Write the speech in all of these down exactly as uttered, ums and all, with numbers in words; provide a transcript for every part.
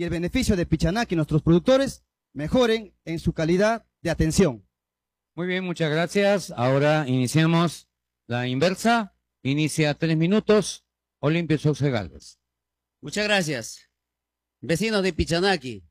y el beneficio de Pichanaki y nuestros productores mejoren en su calidad de atención. Muy bien, muchas gracias. Ahora iniciamos la inversa. Inicia tres minutos. Olimpio Sauce Galvez. Muchas gracias. Vecinos de Pichanaki,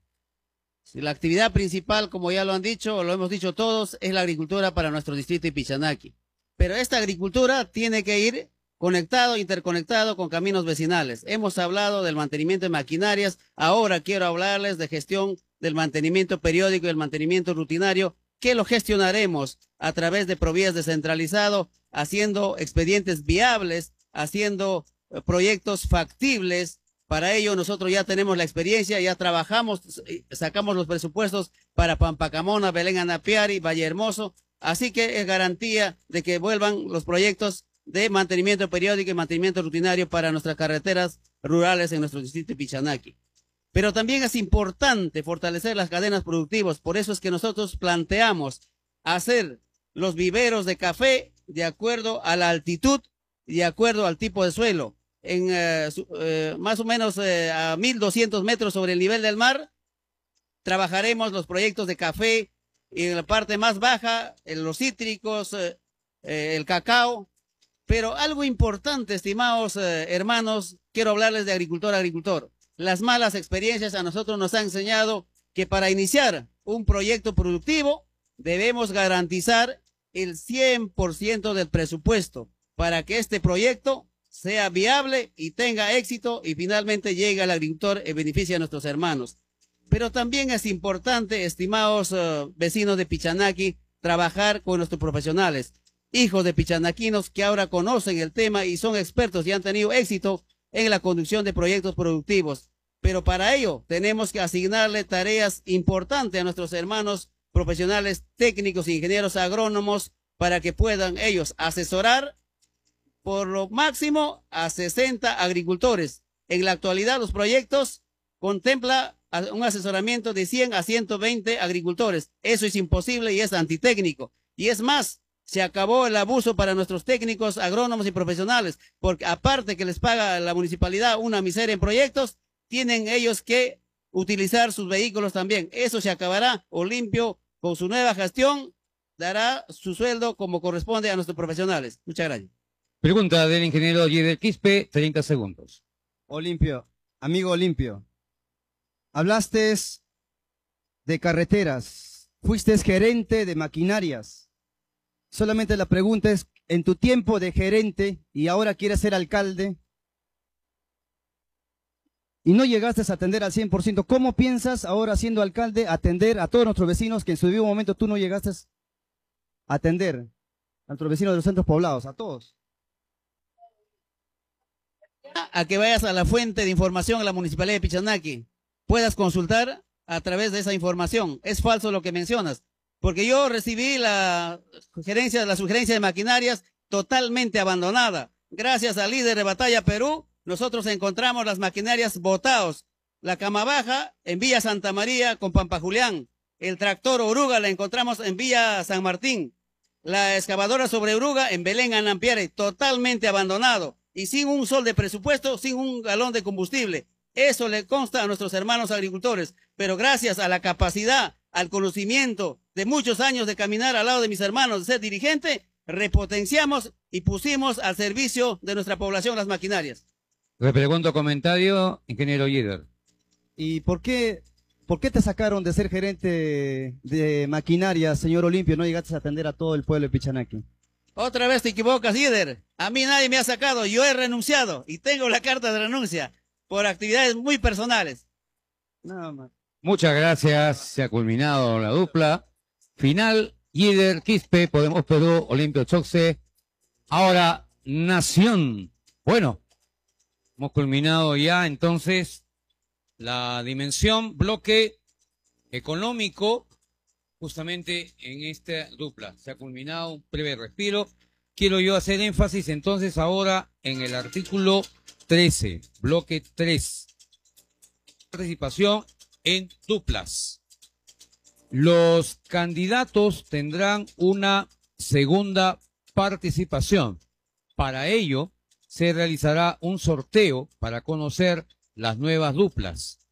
la actividad principal, como ya lo han dicho, o lo hemos dicho todos, es la agricultura para nuestro distrito de Pichanaki. Pero esta agricultura tiene que ir conectado, interconectado con caminos vecinales. Hemos hablado del mantenimiento de maquinarias, ahora quiero hablarles de gestión del mantenimiento periódico y el mantenimiento rutinario, que lo gestionaremos a través de provías descentralizado, haciendo expedientes viables, haciendo eh, proyectos factibles. Para ello nosotros ya tenemos la experiencia, ya trabajamos, sacamos los presupuestos para Pampacamona, Belén Anapiari, Valle Hermoso, así que es garantía de que vuelvan los proyectos de mantenimiento periódico y mantenimiento rutinario para nuestras carreteras rurales en nuestro distrito de Pichanaki. Pero también es importante fortalecer las cadenas productivas, por eso es que nosotros planteamos hacer los viveros de café de acuerdo a la altitud y de acuerdo al tipo de suelo. En eh, su, eh, más o menos eh, a mil doscientos metros sobre el nivel del mar, trabajaremos los proyectos de café y en la parte más baja, en los cítricos, eh, eh, el cacao. Pero algo importante, estimados eh, hermanos, quiero hablarles de agricultor a agricultor. Las malas experiencias a nosotros nos han enseñado que para iniciar un proyecto productivo debemos garantizar el cien por ciento del presupuesto para que este proyecto sea viable y tenga éxito y finalmente llegue al agricultor y beneficie a nuestros hermanos. Pero también es importante, estimados uh, vecinos de Pichanaki, trabajar con nuestros profesionales, hijos de pichanaquinos que ahora conocen el tema y son expertos y han tenido éxito en la conducción de proyectos productivos. Pero para ello tenemos que asignarle tareas importantes a nuestros hermanos profesionales técnicos e ingenieros agrónomos para que puedan ellos asesorar por lo máximo a sesenta agricultores. En la actualidad los proyectos contemplan un asesoramiento de cien a ciento veinte agricultores. Eso es imposible y es antitécnico. Y es más, se acabó el abuso para nuestros técnicos, agrónomos y profesionales, porque aparte que les paga la municipalidad una miseria en proyectos, tienen ellos que utilizar sus vehículos también. Eso se acabará. Olimpio, con su nueva gestión, dará su sueldo como corresponde a nuestros profesionales. Muchas gracias. Pregunta del ingeniero Yeder Quispe, treinta segundos. Olimpio, amigo Olimpio, hablaste de carreteras, fuiste gerente de maquinarias. Solamente la pregunta es, en tu tiempo de gerente y ahora quieres ser alcalde y no llegaste a atender al cien por ciento, ¿cómo piensas ahora siendo alcalde atender a todos nuestros vecinos que en su debido momento tú no llegaste a atender? A nuestros vecinos de los centros poblados, a todos. A que vayas a la fuente de información a la Municipalidad de Pichanaki, puedas consultar a través de esa información. Es falso lo que mencionas, porque yo recibí la sugerencia, la sugerencia de maquinarias totalmente abandonada. Gracias al líder de Batalla Perú, nosotros encontramos las maquinarias botados. La cama baja en Villa Santa María con Pampa Julián. El tractor oruga la encontramos en Villa San Martín. La excavadora sobre oruga en Belén Anampiare, totalmente abandonado. Y sin un sol de presupuesto, sin un galón de combustible. Eso le consta a nuestros hermanos agricultores. Pero gracias a la capacidad, al conocimiento de muchos años de caminar al lado de mis hermanos, de ser dirigente, repotenciamos y pusimos al servicio de nuestra población las maquinarias. Repregunto comentario, ingeniero Yeder. ¿Y por qué, por qué te sacaron de ser gerente de maquinaria, señor Olimpio? ¿No llegaste a atender a todo el pueblo de Pichanaki? Otra vez te equivocas, líder. A mí nadie me ha sacado, yo he renunciado y tengo la carta de renuncia por actividades muy personales. Nada más. Muchas gracias, se ha culminado la dupla. Final, Yeder Quispe, Podemos Perú, Olimpio Choxe. Ahora, Nación. Bueno, hemos culminado ya entonces la dimensión, bloque económico, justamente en esta dupla. Se ha culminado un breve respiro. Quiero yo hacer énfasis entonces ahora en el artículo trece, bloque tres. Participación en duplas. Los candidatos tendrán una segunda participación. Para ello, se realizará un sorteo para conocer las nuevas duplas.